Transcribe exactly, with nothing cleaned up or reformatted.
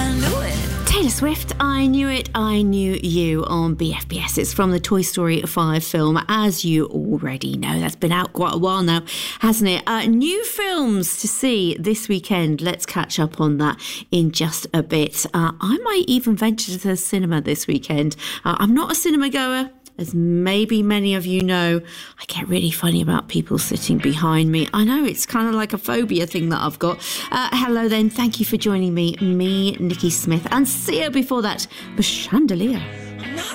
I knew it. Taylor Swift, I Knew It, I Knew You on B F B S. It's from the Toy Story five film, as you already know. That's been out quite a while now, hasn't it? Uh, new films to see this weekend. Let's catch up on that in just a bit. Uh, I might even venture to the cinema this weekend. Uh, I'm not a cinema goer. As maybe many of you know, I get really funny about people sitting behind me. I know it's kind of like a phobia thing that I've got. Uh, hello then, thank you for joining me. Me, Nikki Smith, and Sia before that, the Chandelier. I'm not